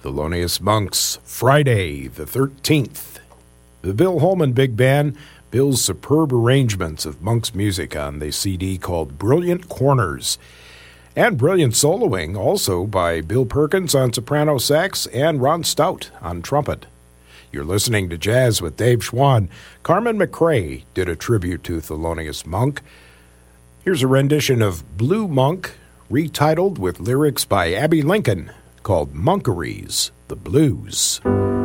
Thelonious Monk's Friday the 13th. The Bill Holman Big Band, Bill's superb arrangements of Monk's music on the CD called Brilliant Corners. And brilliant soloing also by Bill Perkins on soprano sax and Ron Stout on trumpet. You're listening to Jazz with Dave Schwann. Carmen McRae did a tribute to Thelonious Monk. Here's a rendition of Blue Monk, retitled with lyrics by Abbey Lincoln, called Monkeries, the Blues.